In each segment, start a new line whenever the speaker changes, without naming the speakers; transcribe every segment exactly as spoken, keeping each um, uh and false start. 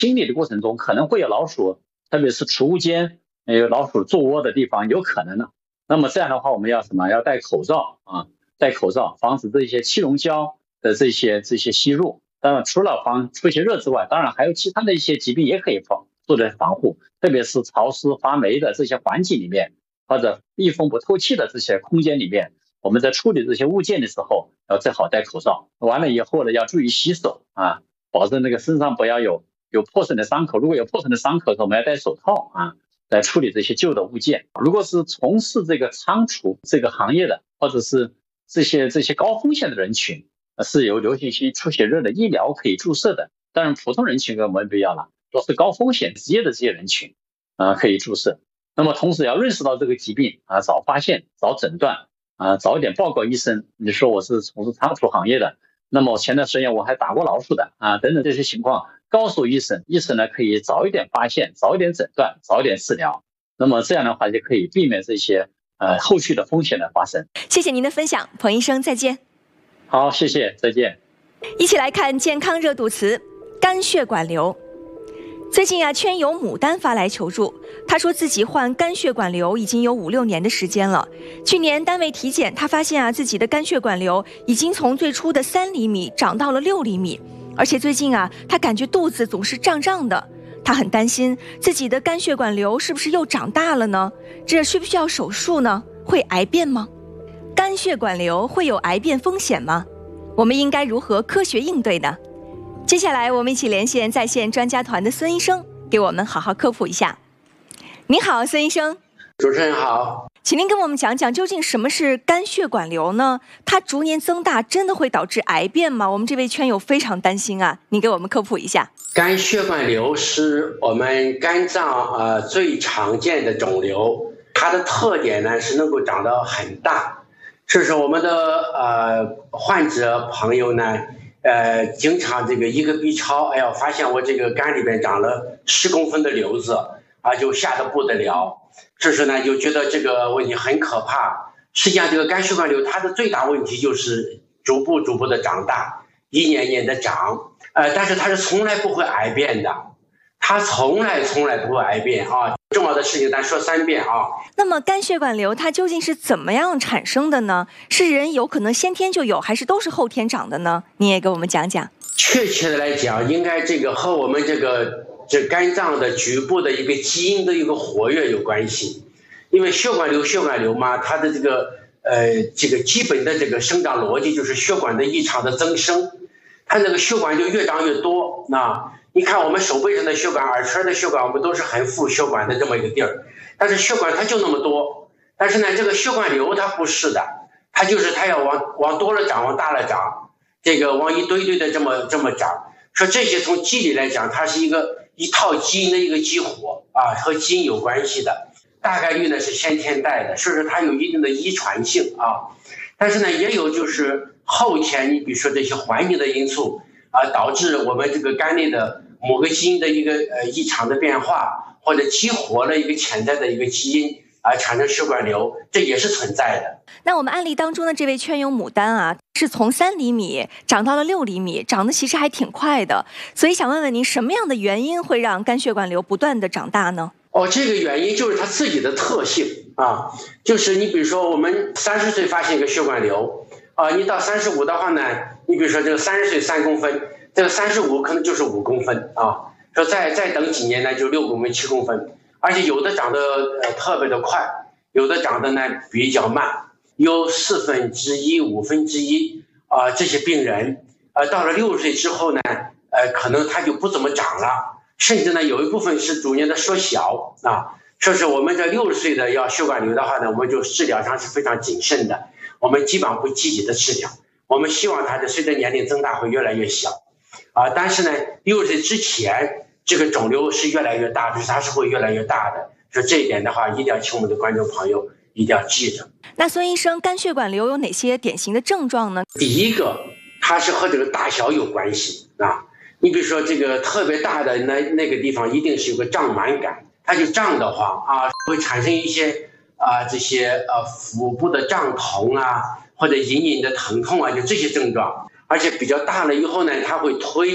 清理的过程中可能会有老鼠，特别是储物间有老鼠做窝的地方有可能的。那么这样的话，我们要什么？要戴口罩啊，戴口罩，防止这些气溶胶的这些这些吸入。当然，除了防出血热之外，当然还有其他的一些疾病也可以防做的防护，特别是潮湿发霉的这些环境里面，或者密封不透气的这些空间里面，我们在处理这些物件的时候，要最好戴口罩。完了以后呢，要注意洗手啊，保证那个身上不要有有破损的伤口。如果有破损的伤口，我们要戴手套啊，来处理这些旧的物件。如果是从事这个仓储这个行业的，或者是这些这些高风险的人群，是有流行性出血热的医疗可以注射的。当然，普通人群我们不要了，都是高风险职业的这些人群啊，可以注射。那么同时要认识到这个疾病啊，早发现、早诊断啊，早一点报告医生。你说我是从事仓储行业的，那么前段时间我还打过老鼠的啊，等等这些情况，告诉医生，医生呢可以早一点发现、早一点诊断、早一点治疗。那么这样的话就可以避免这些呃后续的风险的发生。
谢谢您的分享，彭医生，再见。
好，谢谢，再见。
一起来看健康热度词：肝血管瘤。最近啊，圈友牡丹发来求助，她说自己患肝血管瘤已经有五六年的时间了。去年单位体检，她发现啊，自己的肝血管瘤已经从最初的三厘米长到了六厘米，而且最近啊，她感觉肚子总是胀胀的。她很担心自己的肝血管瘤是不是又长大了呢？这需不需要手术呢？会癌变吗？肝血管瘤会有癌变风险吗？我们应该如何科学应对呢？接下来我们一起连线在线专家团的孙医生，给我们好好科普一下。您好，孙医生。
主持人好。
请您跟我们讲讲，究竟什么是肝血管瘤呢？它逐年增大，真的会导致癌变吗？我们这位圈友非常担心啊，您给我们科普一下。
肝血管瘤是我们肝脏呃最常见的肿瘤，它的特点呢是能够长得很大。这是我们的呃患者朋友呢，呃经常这个一个 B 超，哎呀，发现我这个肝里边长了十公分的瘤子啊，就吓得不得了。这时呢就觉得这个问题很可怕。实际上这个肝血管瘤它的最大问题就是逐步逐步的长大，一年年的长，呃，但是它是从来不会癌变的，它从来从来不会癌变啊。重要的事情咱说三遍啊。
那么肝血管瘤它究竟是怎么样产生的呢？是人有可能先天就有，还是都是后天长的呢？你也给我们讲讲。
确切的来讲，应该这个和我们这个这肝脏的局部的一个基因的一个活跃有关系。因为血管瘤血管瘤嘛，它的这个呃这个基本的这个生长逻辑就是血管的异常的增生，它那个血管就越长越多。那你看我们手背上的血管、耳垂的血管，我们都是很富血管的这么一个地儿，但是血管它就那么多。但是呢，这个血管瘤它不是的，它就是它要往往多了长，往大了长，这个往一堆堆的这么这么长。说这些从机理来讲，它是一个一套基因的一个激活啊，和基因有关系的。大概率呢是先天带的，所以说它有一定的遗传性啊。但是呢，也有就是后天，你比如说这些环境的因素啊，导致我们这个肝内的某个基因的一个呃异常的变化，或者激活了一个潜在的一个基因啊，产生血管瘤，这也是存在的。
那我们案例当中的这位圈友牡丹啊，是从三厘米长到了六厘米，长得其实还挺快的。所以想问问您，什么样的原因会让肝血管瘤不断的长大呢？
哦，这个原因就是它自己的特性啊，就是你比如说我们三十岁发现一个血管瘤啊，你到三十五的话呢，你比如说这个三十岁三公分，这个三十五可能就是五公分啊，说再再等几年呢就六公分七公分，而且有的长得呃特别的快，有的长得呢比较慢，有四分之一五分之一啊，这些病人呃到了六十岁之后呢，呃可能他就不怎么长了。甚至呢，有一部分是逐年的缩小啊。说是我们这六十岁的要血管瘤的话呢，我们就治疗上是非常谨慎的，我们基本上不积极的治疗，我们希望它的随着年龄增大会越来越小啊。但是呢，六十岁之前这个肿瘤是越来越大，就是它是会越来越大的。说这一点的话，一定要请我们的观众朋友一定要记着。
那孙医生，肝血管瘤有哪些典型的症状呢？
第一个，它是和这个大小有关系啊。你比如说这个特别大的那那个地方一定是有个胀满感，它就胀得慌啊，会产生一些啊这些呃腹部的胀痛啊，或者隐隐的疼痛啊，就这些症状。而且比较大了以后呢，它会推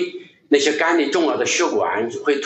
那些肝里重要的血管会